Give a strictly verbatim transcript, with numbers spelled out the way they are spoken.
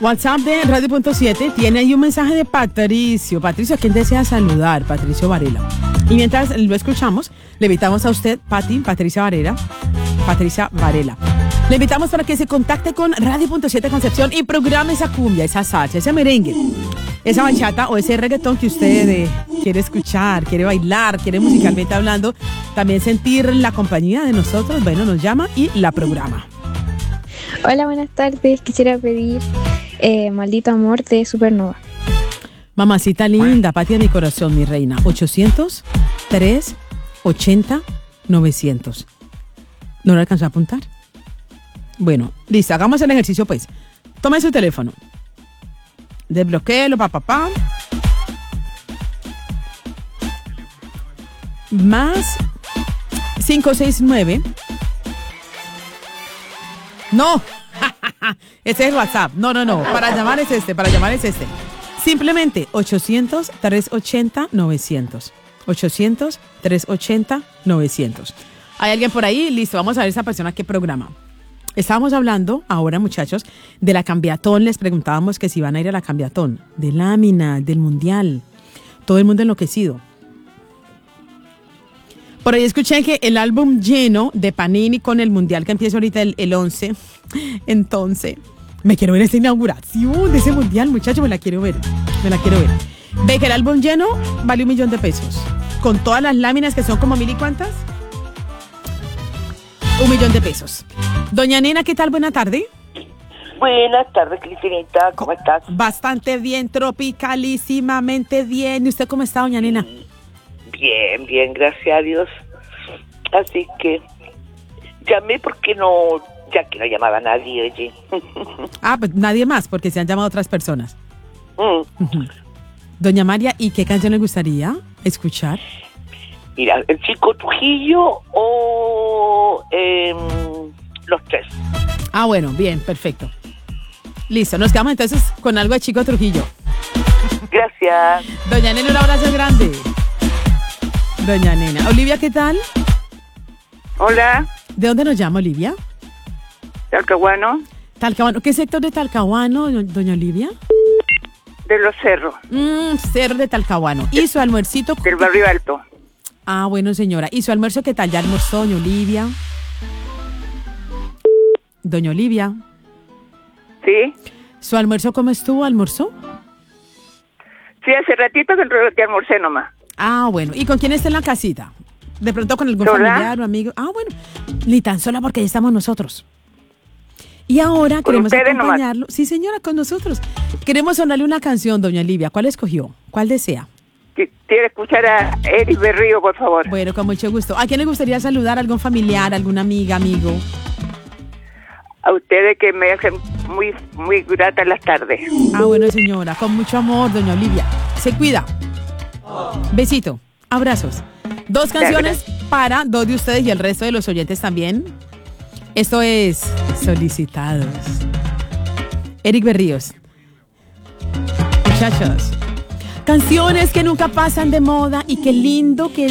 WhatsApp de Radio Punto siete tiene ahí un mensaje de Patricio. Patricio, ¿a quién desea saludar? Patricio Varela. Y mientras lo escuchamos, le invitamos a usted, Pati, Patricia Varela. Patricia Varela. Le invitamos para que se contacte con Radio Punto siete Concepción y programe esa cumbia, esa salsa, ese merengue, esa bachata o ese reggaetón que usted eh, quiere escuchar, quiere bailar, quiere musicalmente hablando, también sentir la compañía de nosotros. Bueno, nos llama y la programa. Hola, buenas tardes. Quisiera pedir eh, Maldito Amor de Supernova. Mamacita linda, Pati de mi corazón, mi reina. ochocientos, tres ochenta, novecientos. ¿No lo alcanzó a apuntar? Bueno, listo, hagamos el ejercicio pues. Tome su teléfono. Desbloquéelo, pa, pa, pa. Más cinco seis nueve. No. Ese es el WhatsApp. No, no, no. Para llamar es este, para llamar es este. Simplemente ochocientos, tres ochenta, novecientos. ochocientos, tres ochenta, novecientos. ¿Hay alguien por ahí? Listo, vamos a ver esa persona qué programa. Estábamos hablando ahora, muchachos, de la Cambiatón. Les preguntábamos que si van a ir a la Cambiatón, de lámina, del Mundial. Todo el mundo enloquecido. Por ahí escuché que el álbum lleno de Panini con el Mundial que empieza ahorita el, el once. Entonces, me quiero ver esta inauguración de ese Mundial, muchachos, me la quiero ver. Me la quiero ver. Ve que el álbum lleno vale un millón de pesos. Con todas las láminas que son como mil y cuántas. Un millón de pesos. Doña Nena, ¿qué tal? Buena tarde. Buenas tardes, Cristinita. ¿Cómo estás? Bastante bien, tropicalísimamente bien. ¿Y usted cómo está, doña Nena? Bien, bien, gracias a Dios. Así que llamé porque no, ya que no llamaba a nadie allí. Ah, pues nadie más, porque se han llamado otras personas. Mm. Uh-huh. Doña María, ¿y qué canción le gustaría escuchar? Mira, el Chico Trujillo o eh, los tres. Ah, bueno, bien, perfecto. Listo, nos quedamos entonces con algo de Chico Trujillo. Gracias. Doña Nena, un abrazo grande. Doña Nena. Olivia, ¿qué tal? Hola. ¿De dónde nos llama Olivia? Talcahuano. Talcahuano. ¿Qué sector de Talcahuano, doña Olivia? De los cerros. Mmm, cerro de Talcahuano. ¿Y su almuercito? Del barrio alto. Ah, bueno, señora. ¿Y su almuerzo qué tal? ¿Ya almorzó, doña Olivia? Doña Olivia. ¿Sí? ¿Su almuerzo cómo estuvo? ¿Almorzó? Sí, hace ratito que, que almorcé nomás. Ah, bueno. ¿Y con quién está en la casita? ¿De pronto con algún ¿Sola? familiar o amigo? Ah, bueno. Ni tan sola porque ahí estamos nosotros. Y ahora ¿Con queremos ustedes acompañarlo. Sí, señora, con nosotros. Queremos sonarle una canción, doña Olivia. ¿Cuál escogió? ¿Cuál desea? Quiero escuchar a Eric Berrío, por favor. Bueno, con mucho gusto. ¿A quién le gustaría saludar? ¿Algún familiar, alguna amiga, amigo? A ustedes que me hacen muy, muy gratas las tardes. Ah, bueno, señora. Con mucho amor, doña Olivia. Se cuida. Besito. Abrazos. Dos canciones para dos de ustedes y el resto de los oyentes también. Esto es Solicitados. Eric Berríos. Muchachos. Canciones que nunca pasan de moda y qué lindo que